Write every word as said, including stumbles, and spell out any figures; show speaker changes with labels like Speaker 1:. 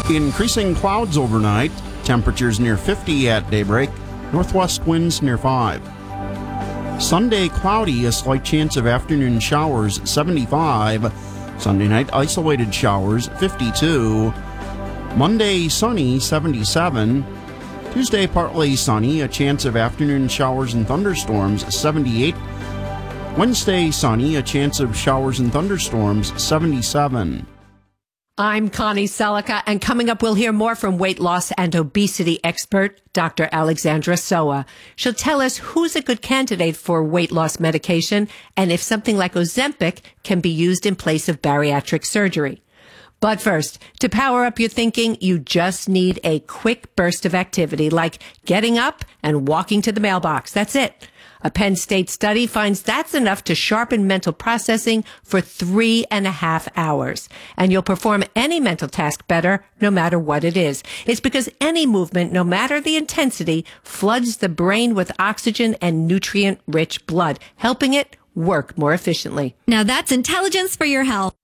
Speaker 1: Increasing clouds overnight. Temperatures near fifty at daybreak. Northwest winds near five. Sunday cloudy, a slight chance of afternoon showers, seventy-five. Sunday night isolated showers, fifty-two. Monday sunny, seventy-seven. Tuesday partly sunny, a chance of afternoon showers and thunderstorms, seventy-eight. Wednesday sunny, a chance of showers and thunderstorms, seventy-seven.
Speaker 2: I'm Connie Selica, and coming up, we'll hear more from weight loss and obesity expert Doctor Alexandra Soa. She'll tell us who's a good candidate for weight loss medication and if something like Ozempic can be used in place of bariatric surgery. But first, to power up your thinking, you just need a quick burst of activity, like getting up and walking to the mailbox. That's it. A Penn State study finds that's enough to sharpen mental processing for three and a half hours. And you'll perform any mental task better, no matter what it is. It's because any movement, no matter the intensity, floods the brain with oxygen and nutrient-rich blood, helping it work more efficiently.
Speaker 3: Now that's intelligence for your health.